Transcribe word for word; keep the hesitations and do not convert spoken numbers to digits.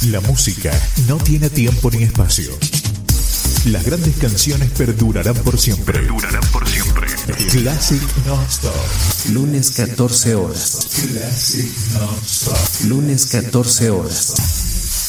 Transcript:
La música no tiene tiempo ni espacio. Las grandes canciones perdurarán por siempre. Perdurarán por siempre. Classic Non-Stop. Lunes catorce horas. Classic Non-Stop. Lunes catorce horas.